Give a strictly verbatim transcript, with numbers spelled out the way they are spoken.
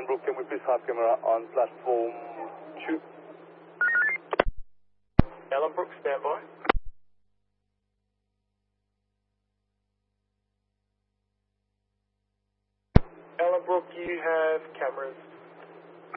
Ellenbrook, can we please have camera on platform two? Ellenbrook, stand by. Ellenbrook, you have cameras